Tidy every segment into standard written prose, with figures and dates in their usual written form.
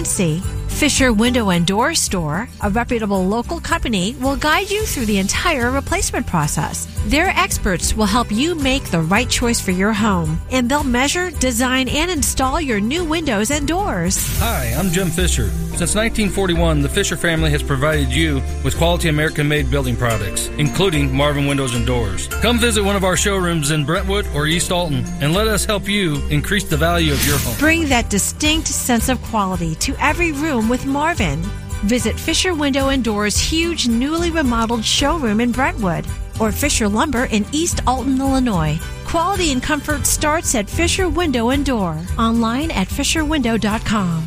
see. Fisher Window and Door Store, a reputable local company, will guide you through the entire replacement process. Their experts will help you make the right choice for your home, and they'll measure, design, and install your new windows and doors. Hi, I'm Jim Fisher. Since 1941, the Fisher family has provided you with quality American-made building products, including Marvin Windows and Doors. Come visit one of our showrooms in Brentwood or East Alton, and let us help you increase the value of your home. Bring that distinct sense of quality to every room with Marvin. Visit Fisher Window and Doors' huge newly remodeled showroom in Brentwood or Fisher Lumber in East Alton, Illinois. Quality and comfort starts at Fisher Window and Door. Online at fisherwindow.com.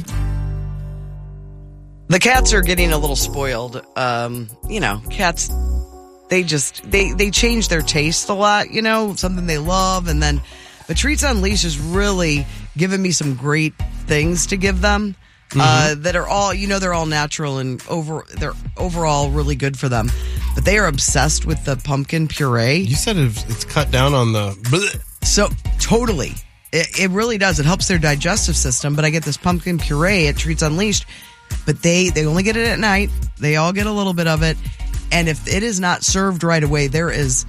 The cats are getting a little spoiled. Cats, they change their taste a lot, something they love. But Treats Unleashed is really giving me some great things to give them. That are all, they're all natural and they're overall really good for them. But they are obsessed with the pumpkin puree. You said it's cut down on the... Bleh. So, totally. It really does. It helps their digestive system. But I get this pumpkin puree at Treats Unleashed. But they only get it at night. They all get a little bit of it. And if it is not served right away, there is...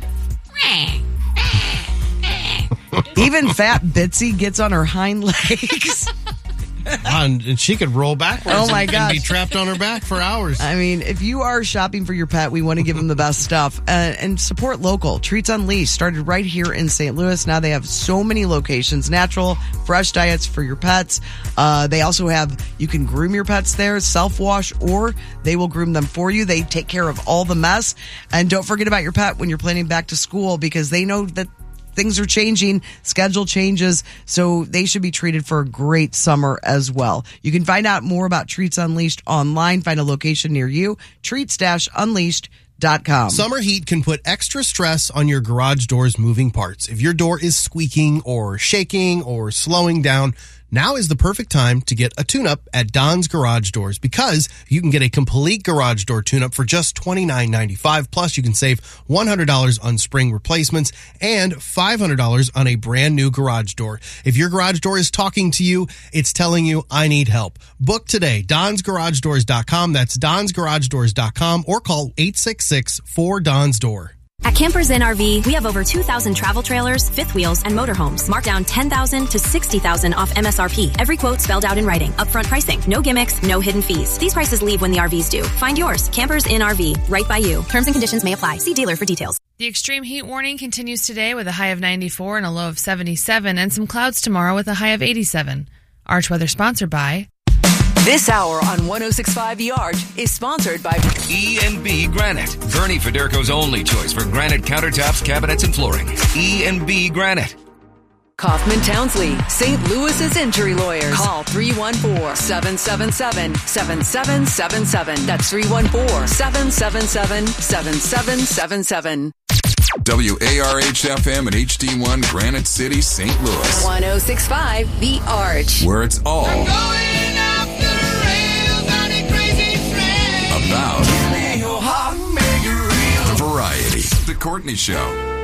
Even Fat Bitsy gets on her hind legs. And she could roll backwards and be trapped on her back for hours. I mean, if you are shopping for your pet, we want to give them the best stuff. And support local. Treats Unleashed started right here in St. Louis. Now they have so many locations. Natural, fresh diets for your pets. They also have, you can groom your pets there, self-wash, or they will groom them for you. They take care of all the mess. And don't forget about your pet when you're planning back to school, because they know that things are changing, schedule changes, so they should be treated for a great summer as well. You can find out more about Treats Unleashed online. Find a location near you, treats-unleashed.com. Summer heat can put extra stress on your garage door's moving parts. If your door is squeaking or shaking or slowing down, now is the perfect time to get a tune-up at Don's Garage Doors, because you can get a complete garage door tune-up for just $29.95. Plus, you can save $100 on spring replacements and $500 on a brand new garage door. If your garage door is talking to you, it's telling you, I need help. Book today, donsgaragedoors.com. That's donsgaragedoors.com, or call 866-4DONS-DOOR. At Campers Inn RV, we have over 2,000 travel trailers, fifth wheels, and motorhomes. Marked down $10,000 to $60,000 off MSRP. Every quote spelled out in writing. Upfront pricing. No gimmicks, no hidden fees. These prices leave when the RVs do. Find yours. Campers Inn RV. Right by you. Terms and conditions may apply. See dealer for details. The extreme heat warning continues today with a high of 94 and a low of 77, and some clouds tomorrow with a high of 87. Arch Weather sponsored by... This hour on 106.5 The Arch is sponsored by E&B Granite, Bernie Federko's only choice for granite countertops, cabinets, and flooring. E&B Granite. Kaufman Townsley, St. Louis's injury lawyers. Call 314-777-7777. That's 314-777-7777. WARH-FM and HD1 Granite City, St. Louis. 106.5 The Arch. Where it's all about variety. The Courtney Show.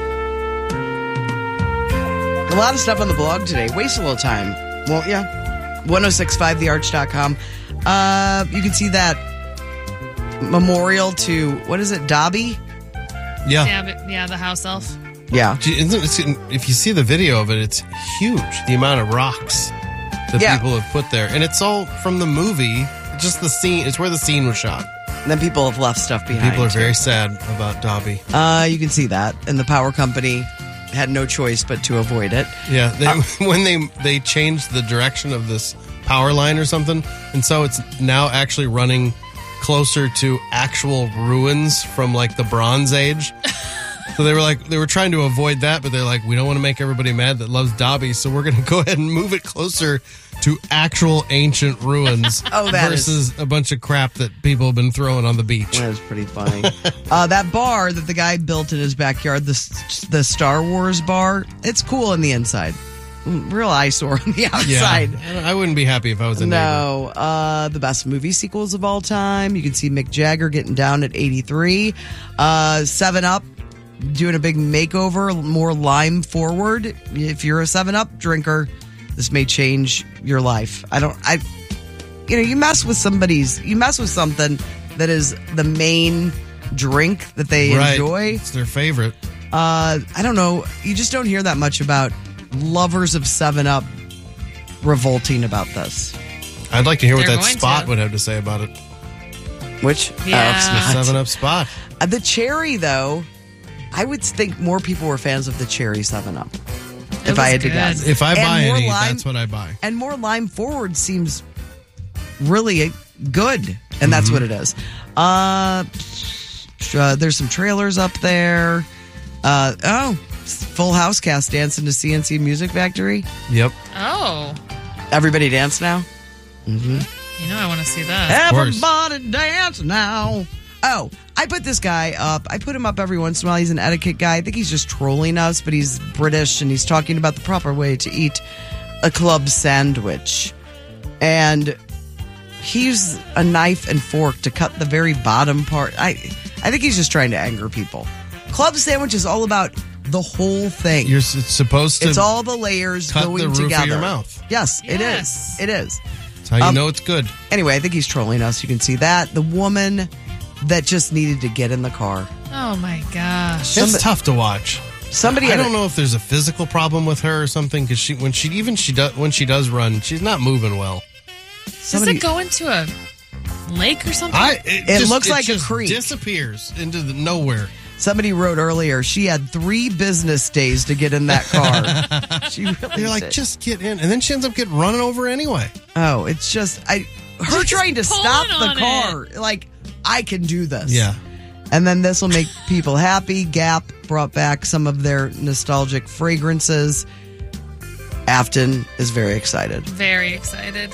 A lot of stuff on the blog today. Waste a little time, won't ya? 1065thearch.com. You can see that memorial to, what is it, Dobby? Yeah, the house elf. Yeah. If you see the video of it, it's huge, the amount of rocks that people have put there. And it's all from the movie, just the scene. It's where the scene was shot. And then people have left stuff behind. People are very sad about Dobby. You can see that. And the power company had no choice but to avoid it. Yeah, when they changed the direction of this power line or something, and so it's now actually running closer to actual ruins from like the Bronze Age. So they were trying to avoid that, but they're like, we don't want to make everybody mad that loves Dobby, so we're going to go ahead and move it closer to actual ancient ruins versus a bunch of crap that people have been throwing on the beach. That is pretty funny. That bar that the guy built in his backyard, the Star Wars bar, it's cool on the inside. Real eyesore on the outside. Yeah, I wouldn't be happy if I was a neighbor. No. The best movie sequels of all time. You can see Mick Jagger getting down at 83. 7-Up. Doing a big makeover, more lime forward. If you're a 7-Up drinker, this may change your life. you mess with something that is the main drink that they enjoy. It's their favorite. I don't know. You just don't hear that much about lovers of 7-Up revolting about this. I'd like to hear what They're that going Spot to. would have to say about it. Which? Yeah. The 7-Up Spot. The cherry, though, I would think more people were fans of the cherry 7-Up. If I had to good. guess. If I And buy more any, lime- that's what I buy. And more lime forward seems really good. And that's what it is. There's some trailers up there. Full House cast dancing to CNC Music Factory. Yep. Oh, Everybody dance now? you know I want to see that. course. Everybody dance now. Oh, I put this guy up. I put him up every once in a while. He's an etiquette guy. I think he's just trolling us, but he's British and he's talking about the proper way to eat a club sandwich. And he used a knife and fork to cut the very bottom part. I think he's just trying to anger people. Club sandwich is all about the whole thing. It's supposed to. It's all the layers cut going the roof together. of your mouth. Yes, it Yes. is. It is. That's how you know it's good. Anyway, I think he's trolling us. You can see that. The woman that just needed to get in the car. Oh my gosh. It's tough to watch. Somebody I had don't know if there's a physical problem with her or something because when she does run, she's not moving well. Does it go into a lake or something? It looks like a just creek. Disappears into the nowhere. Somebody wrote earlier she had 3 business days to get in that car. She really You're like, did. just get in, and then she ends up getting running over anyway. Oh, it's just her Just trying to stop pulling the on car. Like, I can do this. Yeah. And then this will make people happy. Gap brought back some of their nostalgic fragrances. Afton is very excited. Very excited.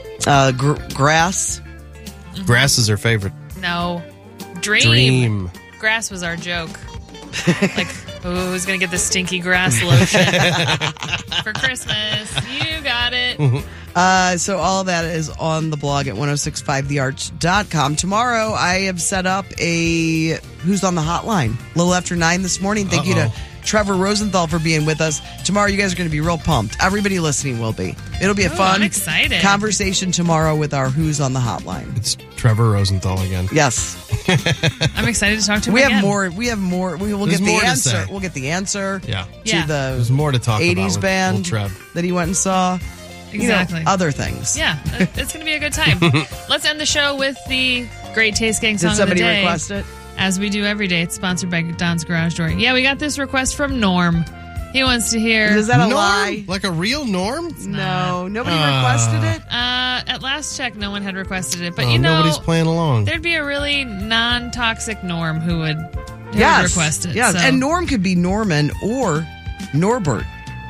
Grass. Grass is her favorite. No. Dream. Grass was our joke. Like, who's going to get the stinky grass lotion for Christmas? You got it. So all that is on the blog at 1065thearch.com. Tomorrow, I have set up a Who's on the Hotline. A little after 9 this morning. Thank you to Trevor Rosenthal for being with us. Tomorrow, you guys are going to be real pumped. Everybody listening will be. It'll be a fun I'm excited. conversation tomorrow with our Who's on the Hotline. It's Trevor Rosenthal again. Yes. I'm excited to talk to him We again. have more. We will There's get the more to answer. say. We'll get the answer Yeah. Yeah. to the There's more to talk about 80s with band old Trev. that he went and saw. Exactly. Other things. Yeah, it's going to be a good time. Let's end the show with the Great Taste Gang song Did somebody of the day. request it? As we do every day. It's sponsored by Don's Garage Door. Yeah, we got this request from Norm. He wants to hear... Is that a Norm? lie? Like a real Norm? No, nobody requested it. At last check, no one had requested it. But Oh, you know, nobody's playing along. there'd be a really non-toxic Norm who would request it. Yes, so. and Norm could be Norman or Norbert.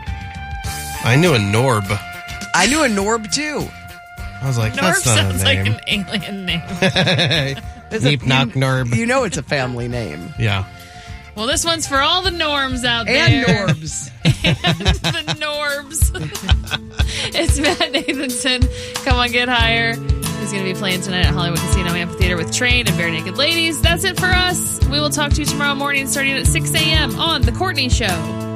I knew a Norb. I knew a Norb too. I was like, Norb that's not sounds a like name. an alien name. It's Neep knock Norb. You know it's a family name. Yeah. Well, this one's for all the Norms out And there. Norbs. The Norbs. It's Matt Nathanson. Come on, get higher. He's going to be playing tonight at Hollywood Casino Amphitheater with Train and Bare Naked Ladies. That's it for us. We will talk to you tomorrow morning starting at 6 a.m. on The Courtney Show.